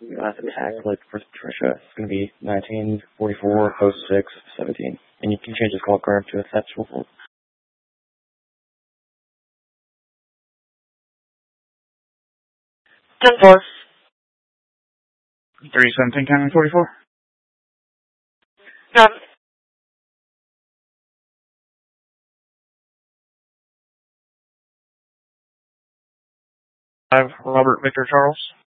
Last attack click for Trisha. It's going to be 1944 06 17. And you can change his call card to a sexual form. 10-4. 317 counting 44. Got it. Robert Victor Charles.